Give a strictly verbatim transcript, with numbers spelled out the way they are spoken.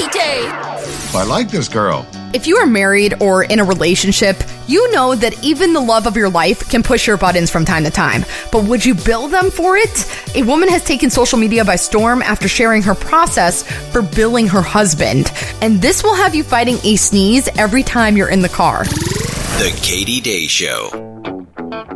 Day. I like this girl. If you are married or in a relationship, you know that even the love of your life can push your buttons from time to time. But would you bill them for it? A woman has taken social media by storm after sharing her process for billing her husband. And this will have you fighting a sneeze every time you're in the car. The Katie Day Show.